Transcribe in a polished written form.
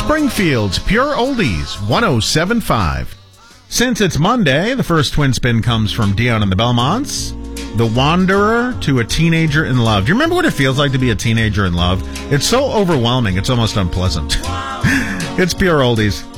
Springfield's Pure Oldies 107.5. Since it's Monday, the first twin spin comes from Dion and the Belmonts. The Wanderer to a Teenager in Love. Do you remember what it feels like to be a teenager in love? It's so overwhelming, it's almost unpleasant. It's Pure Oldies.